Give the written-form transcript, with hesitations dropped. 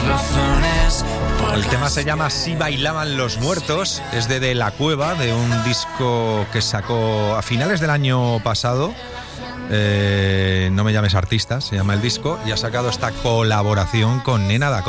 El tema se llama Si bailaban los muertos, es de La Cueva, de un disco que sacó a finales del año pasado. No me llames artista, se llama el disco, y ha sacado esta colaboración con Nena Da Costa.